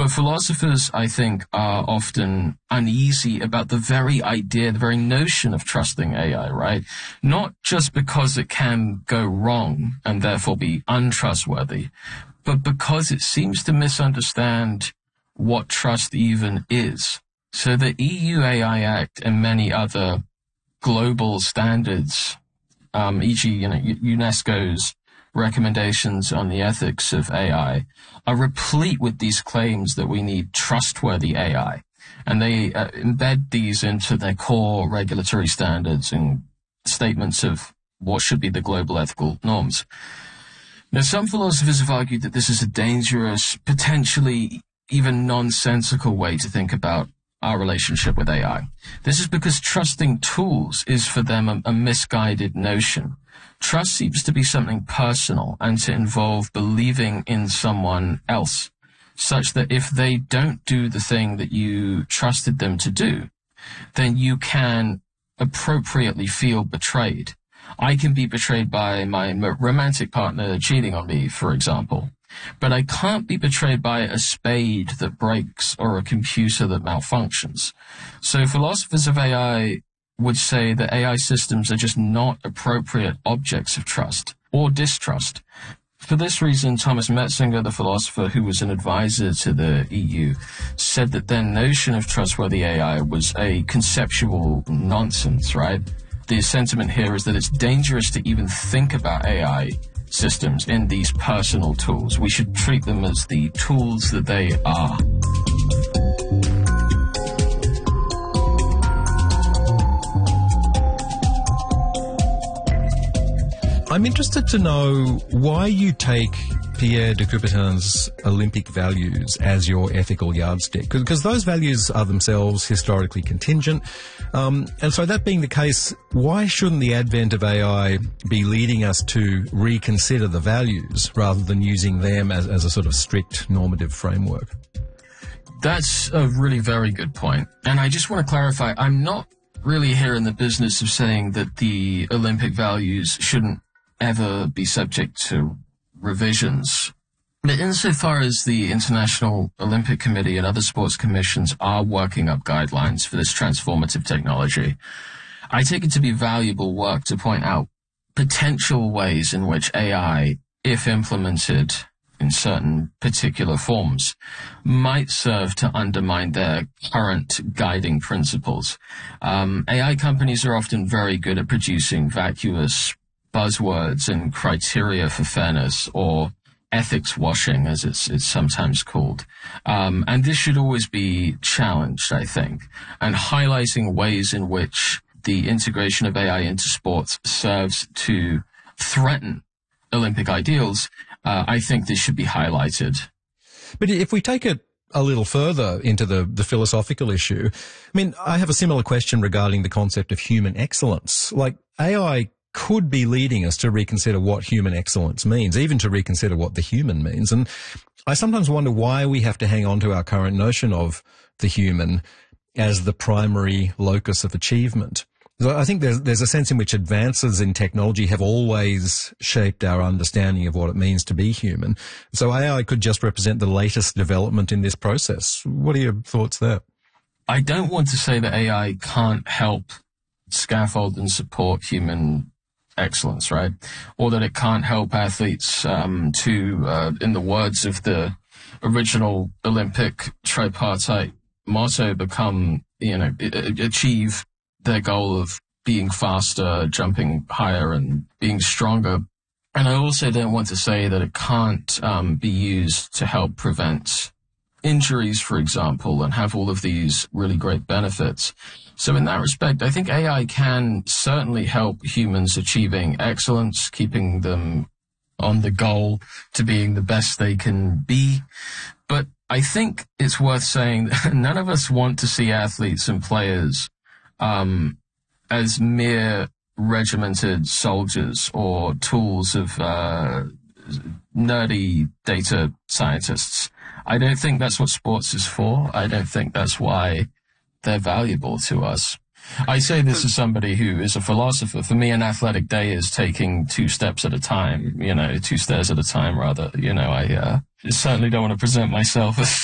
So philosophers, I think, are often uneasy about the very idea, the very notion of trusting AI, right? Not just because it can go wrong and therefore be untrustworthy, but because it seems to misunderstand what trust even is. So the EU AI Act and many other global standards, e.g., UNESCO's recommendations on the ethics of AI, are replete with these claims that we need trustworthy AI. And they embed these into their core regulatory standards and statements of what should be the global ethical norms. Now, some philosophers have argued that this is a dangerous, potentially even nonsensical way to think about our relationship with AI. This is because trusting tools is for them a misguided notion. Trust seems to be something personal and to involve believing in someone else, such that if they don't do the thing that you trusted them to do, then you can appropriately feel betrayed. I can be betrayed by my romantic partner cheating on me, for example, but I can't be betrayed by a spade that breaks or a computer that malfunctions. So philosophers of AI would say that AI systems are just not appropriate objects of trust or distrust. For this reason, Thomas Metzinger, the philosopher who was an advisor to the EU, said that their notion of trustworthy AI was a conceptual nonsense, right? The sentiment here is that it's dangerous to even think about AI systems in these personal tools. We should treat them as the tools that they are. I'm interested to know why you take Pierre de Coubertin's Olympic values as your ethical yardstick, because those values are themselves historically contingent. And so that being the case, why shouldn't the advent of AI be leading us to reconsider the values rather than using them as a sort of strict normative framework? That's a really very good point. And I just want to clarify, I'm not really here in the business of saying that the Olympic values shouldn't ever be subject to revisions. But insofar as the International Olympic Committee and other sports commissions are working up guidelines for this transformative technology, I take it to be valuable work to point out potential ways in which AI, if implemented in certain particular forms, might serve to undermine their current guiding principles. AI companies are often very good at producing vacuous buzzwords and criteria for fairness, or ethics washing, as it's sometimes called. And this should always be challenged, I think, and highlighting ways in which the integration of AI into sports serves to threaten Olympic ideals. I think this should be highlighted. But if we take it a little further into the philosophical issue, I mean, I have a similar question regarding the concept of human excellence. Like, AI could be leading us to reconsider what human excellence means, even to reconsider what the human means. And I sometimes wonder why we have to hang on to our current notion of the human as the primary locus of achievement. So I think there's a sense in which advances in technology have always shaped our understanding of what it means to be human. So AI could just represent the latest development in this process. What are your thoughts there? I don't want to say that AI can't help scaffold and support human excellence, right? Or that it can't help athletes to, in the words of the original Olympic tripartite motto, achieve their goal of being faster, jumping higher, and being stronger. And I also don't want to say that it can't be used to help prevent injuries, for example, and have all of these really great benefits. So in that respect, I think AI can certainly help humans achieving excellence, keeping them on the goal to being the best they can be. But I think it's worth saying that none of us want to see athletes and players as mere regimented soldiers or tools of nerdy data scientists. I don't think that's what sports is for. I don't think that's why they're valuable to us. I say this as somebody who is a philosopher. For me, an athletic day is taking two stairs at a time, rather. I certainly don't want to present myself as